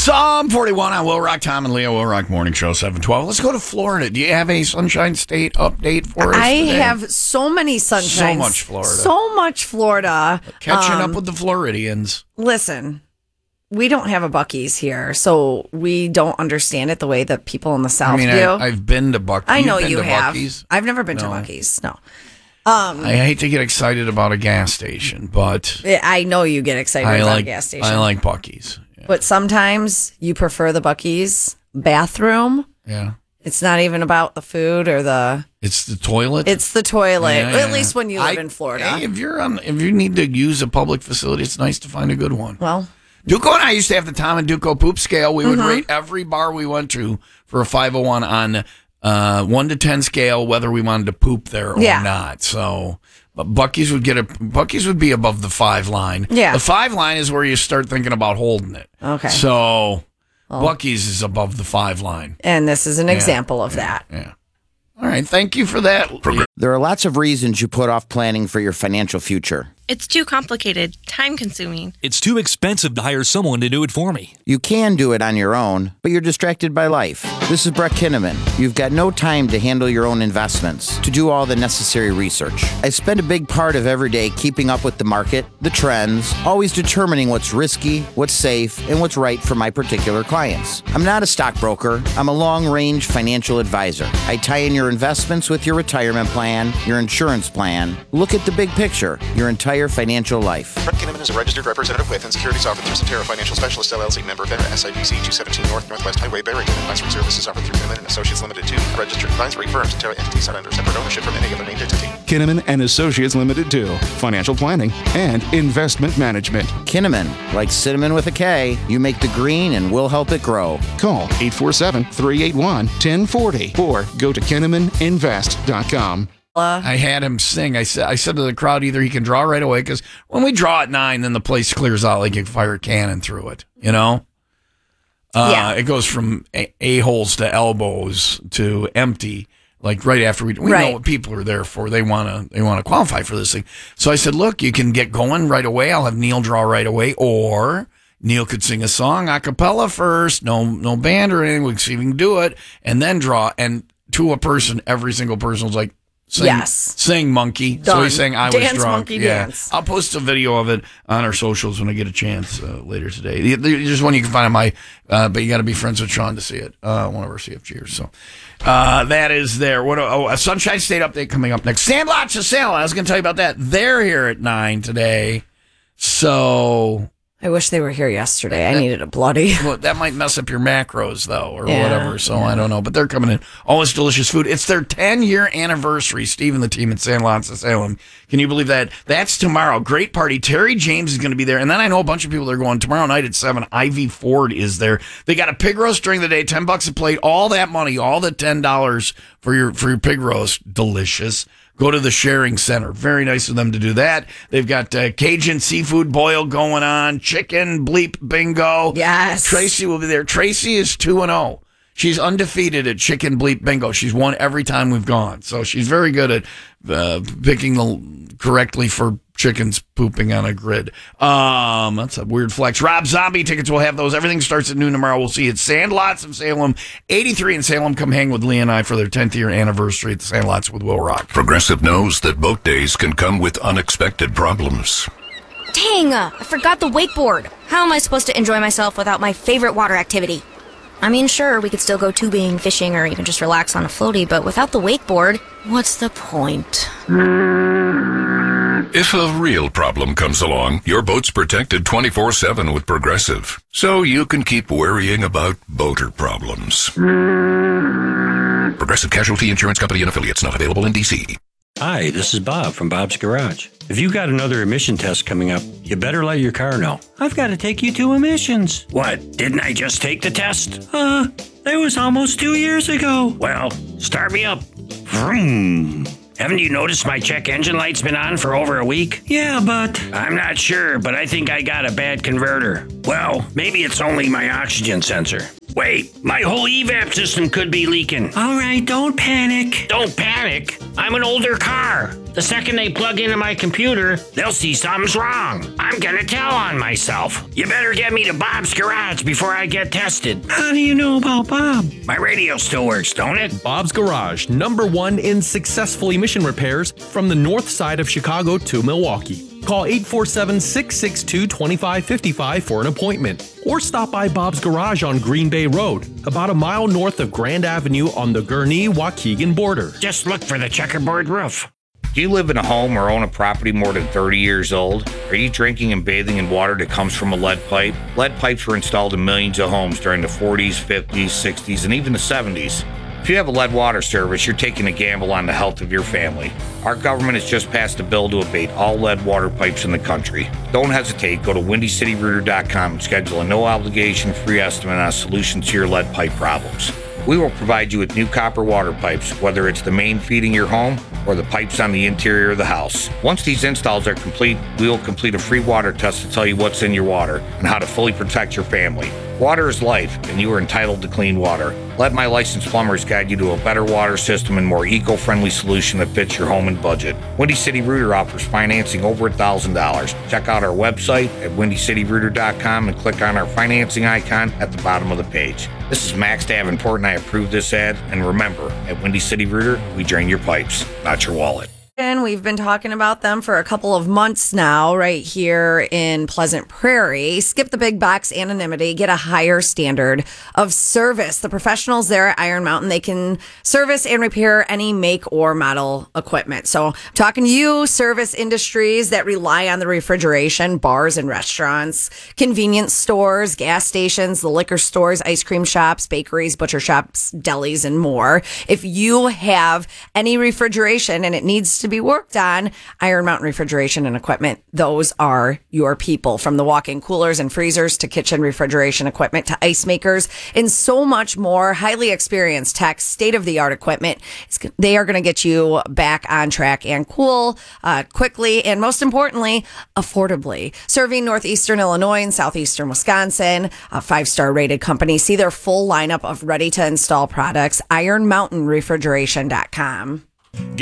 Psalm 41 on Will Rock, Tom and Leo, Will Rock Morning Show, 712. Let's go to Florida. Do you have a Sunshine State update for us I today? have so many sunshines. So much Florida. So much Florida. Catching up with the Floridians. Listen, we don't have a Buc-ee's here, so we don't understand it the way that people in the South do. I've been to Buc-ee's. I know You've been you to have. Buc-ee's? I've never been to No. Buc-ee's, no. I hate to get excited about a gas station, but I know you get excited about a gas station. I like Buc-ee's. Yeah. But sometimes you prefer the Buc-ee's bathroom. Yeah. It's not even about the food or the... It's the toilet? It's the toilet, Yeah, at least when you live in Florida. Hey, if you need to use a public facility, it's nice to find a good one. Well... Duco and I used to have the Tom and Duco poop scale. We would rate every bar we went to for a 501 on 1 to 10 scale, whether we wanted to poop there or not. So, but Buc-ee's would be above the 5 line. Yeah. The 5 line is where you start thinking about holding it. Okay. So, Buc-ee's is above the 5 line. And this is an example of that. Yeah. All right. Thank you for that. There are lots of reasons you put off planning for your financial future. It's too complicated, time-consuming. It's too expensive to hire someone to do it for me. You can do it on your own, but you're distracted by life. This is Brett Kinnaman. You've got no time to handle your own investments, to do all the necessary research. I spend a big part of every day keeping up with the market, the trends, always determining what's risky, what's safe, and what's right for my particular clients. I'm not a stockbroker. I'm a long-range financial advisor. I tie in your investments with your retirement plan, your insurance plan. Look at the big picture, your entire financial life. Brett Kinnaman is a registered representative with and securities offered through Cetera Financial Specialist LLC, member FINRA, SIPC 217 North Northwest Highway, Barrington. Advisory services offered through Kinnaman and Associates Limited to registered advisory firm. Cetera entities not under separate ownership from any other named entity. Kinnaman and Associates Limited to financial planning and investment management. Kinnaman, like cinnamon with a K, you make the green and we'll help it grow. Call 847-381-1040 or go to KinnamanInvest.com. I had him sing. I said to the crowd, either he can draw right away, because when we draw at 9, then the place clears out like you can fire a cannon through it. You know? It goes from a-holes to elbows to empty, like right after we know what people are there for. They want to qualify for this thing. So I said, look, you can get going right away. I'll have Neil draw right away, or Neil could sing a song a cappella first, no band or anything. We can see if we can do it, and then draw. And to a person, every single person was like, sing monkey. Done. So he's saying I was Dance, drunk. monkey, dance. I'll post a video of it on our socials when I get a chance later today. There's one you can find on my, but you got to be friends with Sean to see it. One of our CFGers. So that is there. A Sunshine State update coming up next. Sandlots of Salem. I was going to tell you about that. They're here at 9 today. So I wish they were here yesterday. I needed a bloody. Well, that might mess up your macros, though, or whatever. So I don't know. But they're coming in. Always delicious food. It's their 10-year anniversary, Steve and the team at Sandlots of Salem. Can you believe that? That's tomorrow. Great party. Terry James is going to be there. And then I know a bunch of people that are going tomorrow night at 7. Ivy Ford is there. They got a pig roast during the day, $10 a plate. All that money, all the $10 for your pig roast. Delicious. Go to the Sharing Center. Very nice of them to do that. They've got Cajun seafood boil going on, chicken bleep bingo. Yes. Tracy will be there. Tracy is 2-0. She's undefeated at chicken bleep bingo. She's won every time we've gone. So she's very good at picking correctly for chickens pooping on a grid. That's a weird flex. Rob Zombie tickets, we'll have those. Everything starts at noon tomorrow. We'll see you at Sandlots of Salem. 83 in Salem. Come hang with Lee and I for their 10th year anniversary at the Sandlots with Will Rock. Progressive knows that boat days can come with unexpected problems. Dang, I forgot the wakeboard. How am I supposed to enjoy myself without my favorite water activity? I mean, sure, we could still go tubing, fishing, or even just relax on a floaty, but without the wakeboard, what's the point? If a real problem comes along, your boat's protected 24/7 with Progressive, so you can keep worrying about boater problems. Progressive Casualty Insurance Company and Affiliates, not available in D.C. Hi, this is Bob from Bob's Garage. If you've got another emission test coming up, you better let your car know. I've got to take you to emissions. What, didn't I just take the test? That was almost 2 years ago. Well, start me up. Vroom. Haven't you noticed my check engine light's been on for over a week? Yeah, but... I'm not sure, but I think I got a bad converter. Well, maybe it's only my oxygen sensor. Wait, my whole evap system could be leaking. All right, don't panic. Don't panic? I'm an older car. The second they plug into my computer, they'll see something's wrong. I'm gonna tell on myself. You better get me to Bob's Garage before I get tested. How do you know about Bob? My radio still works, don't it? Bob's Garage, #1 in successful emission repairs from the north side of Chicago to Milwaukee. Call 847-662-2555 for an appointment. Or stop by Bob's Garage on Green Bay Road, about a mile north of Grand Avenue on the Gurnee-Waukegan border. Just look for the checkerboard roof. Do you live in a home or own a property more than 30 years old? Are you drinking and bathing in water that comes from a lead pipe? Lead pipes were installed in millions of homes during the 40s, 50s, 60s, and even the 70s. If you have a lead water service, you're taking a gamble on the health of your family. Our government has just passed a bill to abate all lead water pipes in the country. Don't hesitate. Go to WindyCityRooter.com and schedule a no-obligation free estimate on a solution to your lead pipe problems. We will provide you with new copper water pipes, whether it's the main feeding your home or the pipes on the interior of the house. Once these installs are complete, we will complete a free water test to tell you what's in your water and how to fully protect your family. Water is life, and you are entitled to clean water. Let my licensed plumbers guide you to a better water system and more eco-friendly solution that fits your home and budget. Windy City Rooter offers financing over $1,000. Check out our website at WindyCityRooter.com and click on our financing icon at the bottom of the page. This is Max Davenport, and I approve this ad. And remember, at Windy City Rooter, we drain your pipes, not your wallet. And we've been talking about them for a couple of months now, right here in Pleasant Prairie. Skip the big box anonymity, get a higher standard of service. The professionals there at Iron Mountain, they can service and repair any make or model equipment. So I'm talking to you, service industries that rely on the refrigeration, bars and restaurants, convenience stores, gas stations, the liquor stores, ice cream shops, bakeries, butcher shops, delis, and more. If you have any refrigeration and it needs to be worked on, Iron Mountain Refrigeration and Equipment, those are your people. From the walk-in coolers and freezers to kitchen refrigeration equipment to ice makers and so much more. Highly experienced techs, state-of-the-art equipment. They are going to get you back on track and cool quickly and, most importantly, affordably. Serving northeastern Illinois and southeastern Wisconsin, a 5-star rated company. See their full lineup of ready-to-install products, ironmountainrefrigeration.com.